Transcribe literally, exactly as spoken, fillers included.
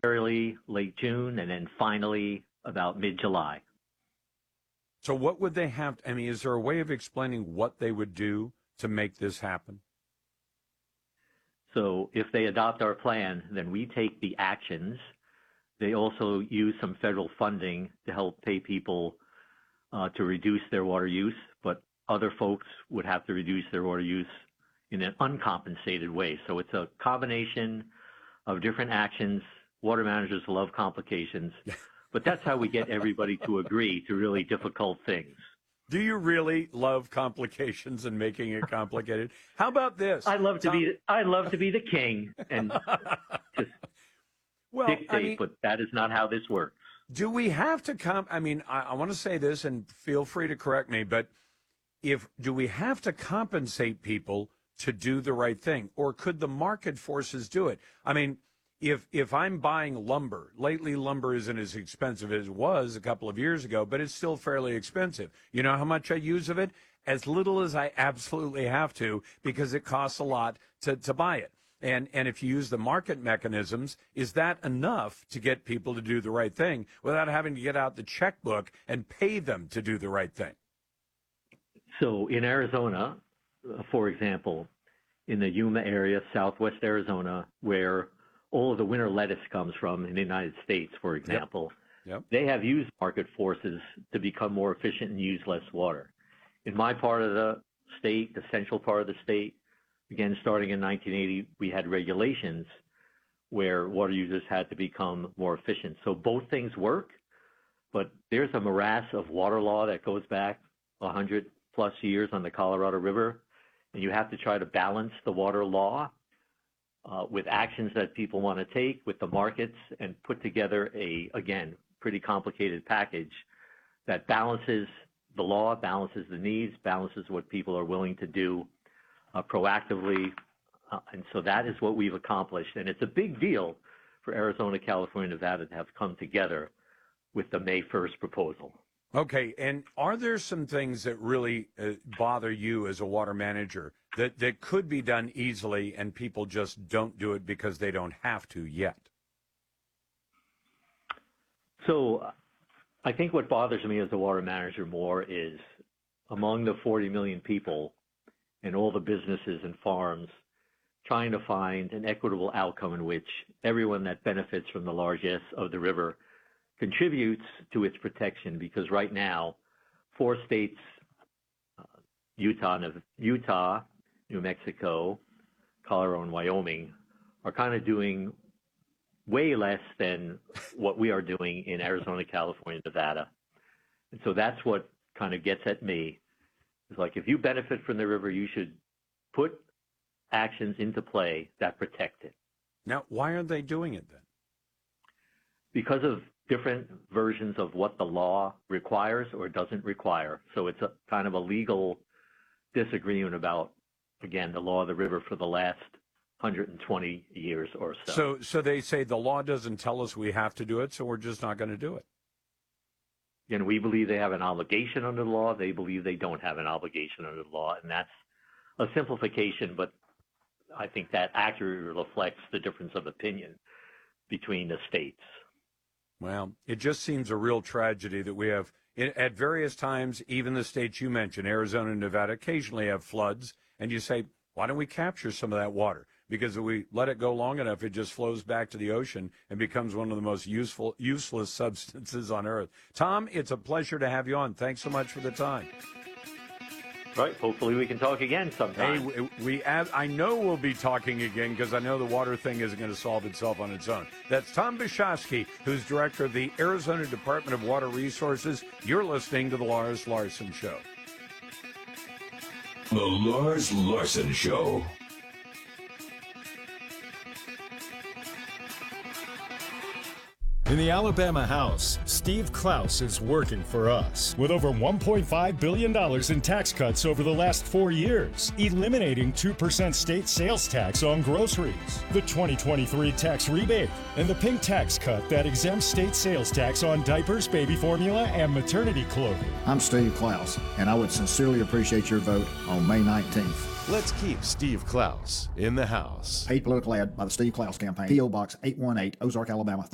early, late June, and then finally about mid-July. So what would they have? I mean, is there a way of explaining what they would do to make this happen? So if they adopt our plan, then we take the actions. They also use some federal funding to help pay people uh, to reduce their water use, but other folks would have to reduce their water use in an uncompensated way. So it's a combination of different actions. Water managers love complications, but that's how we get everybody to agree to really difficult things. Do you really love complications and making it complicated? How about this? I love to Tom? be I love to be the king and just well, dictate, I mean, but that is not how this works. do we have to come? I mean, I, I want to say this, and feel free to correct me, but if do we have to compensate people to do the right thing, or could the market forces do it? I mean, if if I'm buying lumber, lately lumber isn't as expensive as it was a couple of years ago, but it's still fairly expensive. You know how much I use of it? As little as I absolutely have to, because it costs a lot to, to buy it. And and if you use the market mechanisms, is that enough to get people to do the right thing without having to get out the checkbook and pay them to do the right thing? So in Arizona, uh, for example, in the Yuma area, southwest Arizona, where all of the winter lettuce comes from in the United States, for example, Yep. Yep. they have used market forces to become more efficient and use less water. In my part of the state, the central part of the state, again, starting in nineteen eighty, we had regulations where water users had to become more efficient. So both things work, but there's a morass of water law that goes back one hundred plus years on the Colorado River, and you have to try to balance the water law uh, with actions that people want to take with the markets and put together a, again, pretty complicated package that balances the law, balances the needs, balances what people are willing to do uh, proactively. Uh, and so that is what we've accomplished. And it's a big deal for Arizona, California, Nevada to have come together with the May first proposal. Okay, and are there some things that really uh, bother you as a water manager that, that could be done easily and people just don't do it because they don't have to yet? So I think what bothers me as a water manager more is among the forty million people and all the businesses and farms, trying to find an equitable outcome in which everyone that benefits from the largesse of the river contributes to its protection, because right now, four states, uh, Utah, Utah, New Mexico, Colorado, and Wyoming, are kind of doing way less than what we are doing in Arizona, California, Nevada. And so that's what kind of gets at me. It's like, if you benefit from the river, you should put actions into play that protect it. Now, why aren't they doing it then? Because of different versions of what the law requires or doesn't require. So it's a kind of a legal disagreement about, again, the law of the river for the last one hundred twenty years or so. So, so they say the law doesn't tell us we have to do it, so we're just not going to do it. Again, we believe they have an obligation under the law. They believe they don't have an obligation under the law, and that's a simplification, but I think that accurately reflects the difference of opinion between the states. Well, it just seems a real tragedy that we have, at various times, even the states you mentioned, Arizona and Nevada, occasionally have floods, and you say, why don't we capture some of that water? Because if we let it go long enough, it just flows back to the ocean and becomes one of the most useful, useless substances on Earth. Tom, it's a pleasure to have you on. Thanks so much for the time. Right. Hopefully we can talk again sometime. Hey, we, we have, I know we'll be talking again because I know the water thing isn't going to solve itself on its own. That's Tom Bishosky, who's director of the Arizona Department of Water Resources. You're listening to The Lars Larson Show. The Lars Larson Show. In the Alabama House, Steve Klaus is working for us with over one point five billion dollars in tax cuts over the last four years, eliminating two percent state sales tax on groceries, the twenty twenty-three tax rebate, and the pink tax cut that exempts state sales tax on diapers, baby formula, and maternity clothing. I'm Steve Klaus, and I would sincerely appreciate your vote on May nineteenth. Let's keep Steve Klaus in the House. Paid political ad by the Steve Klaus Campaign, P O. Box eight one eight, Ozark, Alabama.